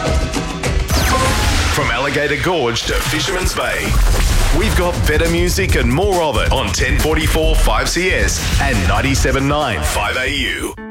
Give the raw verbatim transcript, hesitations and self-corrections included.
From Alligator Gorge to Fisherman's Bay, we've got better music and more of it on ten forty-four five C S and ninety-seven point nine five A U.